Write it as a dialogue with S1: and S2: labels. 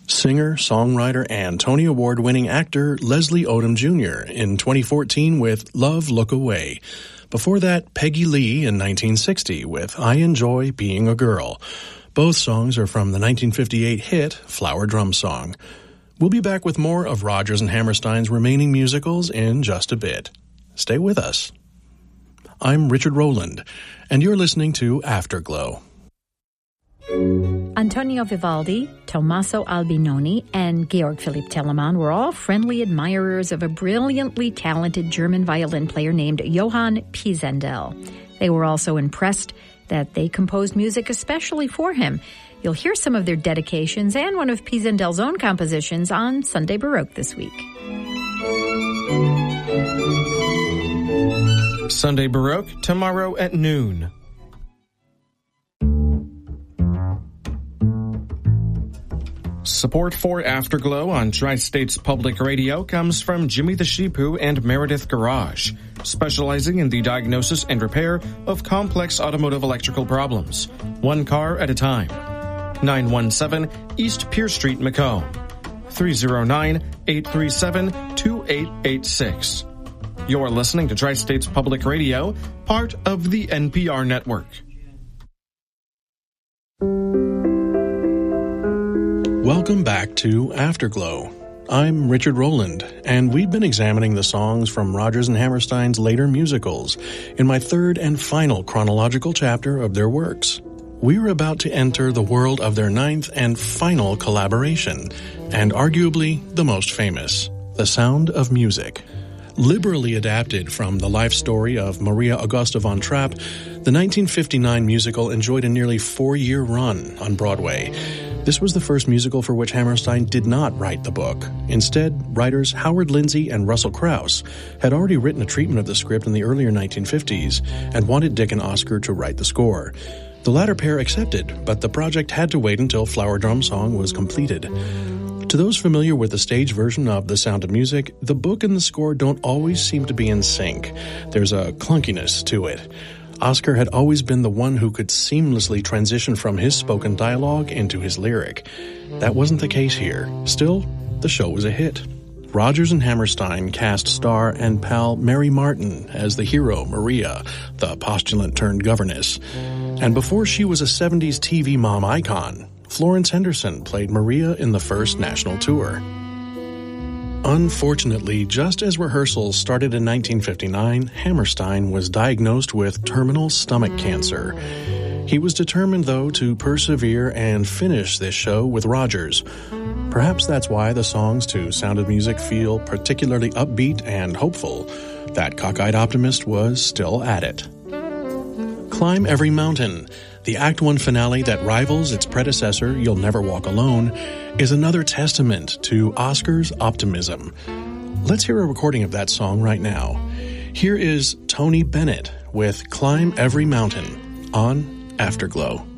S1: Singer, songwriter, and Tony Award-winning actor Leslie Odom Jr. in 2014 with Love Look Away. Before that, Peggy Lee in 1960 with I Enjoy Being a Girl. Both songs are from the 1958 hit Flower Drum Song. We'll be back with more of Rodgers and Hammerstein's remaining musicals in just a bit. Stay with us. I'm Richard Rowland, and you're listening to Afterglow.
S2: Antonio Vivaldi, Tommaso Albinoni, and Georg Philipp Telemann were all friendly admirers of a brilliantly talented German violin player named Johann Pisendel. They were also impressed that they composed music especially for him. You'll hear some of their dedications and one of Pisendel's own compositions on Sunday Baroque this week.
S3: Sunday Baroque, tomorrow at noon. Support for Afterglow on Tri-States Public Radio comes from Jimmy the Sheepoo and Meredith Garage, specializing in the diagnosis and repair of complex automotive electrical problems, one car at a time. 917 East Pier Street, Macomb. 309-837-2886. You're listening to Tri-States Public Radio, part of the NPR network.
S1: Welcome back to Afterglow. I'm Richard Rowland, and we've been examining the songs from Rodgers and Hammerstein's later musicals in my third and final chronological chapter of their works. We're about to enter the world of their ninth and final collaboration, and arguably the most famous, The Sound of Music. Liberally adapted from the life story of Maria Augusta von Trapp, the 1959 musical enjoyed a nearly 4-year run on Broadway. This was the first musical for which Hammerstein did not write the book. Instead, writers Howard Lindsay and Russell Krauss had already written a treatment of the script in the earlier 1950s and wanted Dick and Oscar to write the score. The latter pair accepted, but the project had to wait until Flower Drum Song was completed. To those familiar with the stage version of The Sound of Music, the book and the score don't always seem to be in sync. There's a clunkiness to it. Oscar had always been the one who could seamlessly transition from his spoken dialogue into his lyric. That wasn't the case here. Still, the show was a hit. Rodgers and Hammerstein cast star and pal Mary Martin as the hero Maria, the postulant-turned-governess. And before she was a 70s TV mom icon, Florence Henderson played Maria in the first national tour. Unfortunately, just as rehearsals started in 1959, Hammerstein was diagnosed with terminal stomach cancer. He was determined, though, to persevere and finish this show with Rodgers. Perhaps that's why the songs to Sound of Music feel particularly upbeat and hopeful. That cockeyed optimist was still at it. Climb Every Mountain, the Act 1 finale that rivals its predecessor, You'll Never Walk Alone, is another testament to Oscar's optimism. Let's hear a recording of that song right now. Here is Tony Bennett with Climb Every Mountain on Afterglow.